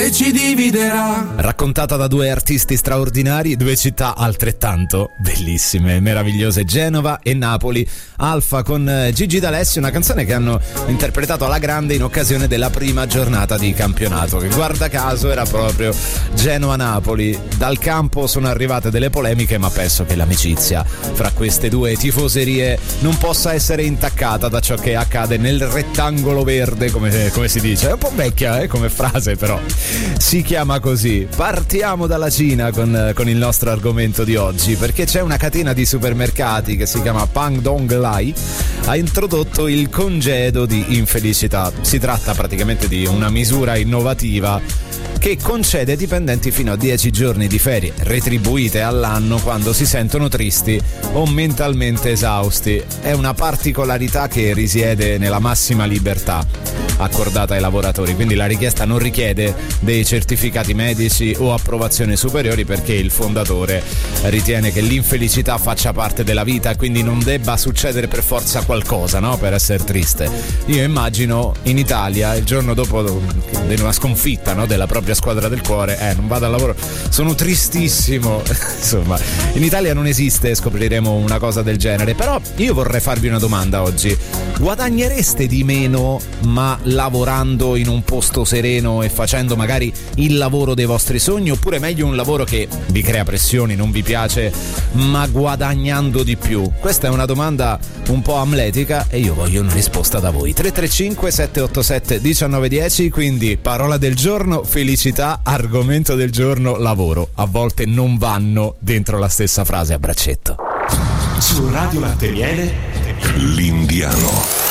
che ci dividerà. Raccontata da due artisti straordinari, due città altrettanto bellissime, meravigliose, Genova e Napoli. Alfa con Gigi D'Alessio, una canzone che hanno interpretato alla grande in occasione della prima giornata di campionato, che guarda caso era proprio Genova-Napoli. Dal campo sono arrivate delle polemiche, ma penso che l'amicizia fra queste due tifoserie non possa essere intaccata da ciò che accade nel rettangolo verde, come si dice. È un po' vecchia come frase, però si chiama così. Partiamo dalla Cina con il nostro argomento di oggi, perché c'è una catena di supermercati che si chiama Pang Dong Lai, ha introdotto il congedo di infelicità. Si tratta praticamente di una misura innovativa che concede ai dipendenti fino a 10 giorni di ferie retribuite all'anno quando si sentono tristi o mentalmente esausti. È una particolarità che risiede nella massima libertà accordata ai lavoratori, quindi la richiesta non richiede dei certificati medici o approvazioni superiori, perché il fondatore ritiene che l'infelicità faccia parte della vita e quindi non debba succedere per forza qualcosa, no? Per essere triste. Io immagino in Italia il giorno dopo di una sconfitta, no? Della propria squadra del cuore, non vado al lavoro, sono tristissimo. Insomma, in Italia non esiste, scopriremo una cosa del genere. Però io vorrei farvi una domanda oggi: guadagnereste di meno ma lavorando in un posto sereno e facendo magari il lavoro dei vostri sogni, oppure meglio un lavoro che vi crea pressioni, non vi piace, ma guadagnando di più? Questa è una domanda un po' amletica e io voglio una risposta da voi. 335 787 1910, quindi parola del giorno felicità, argomento del giorno lavoro. A volte non vanno dentro la stessa frase a braccetto. Su Radio Latte Miele, l'Indiano.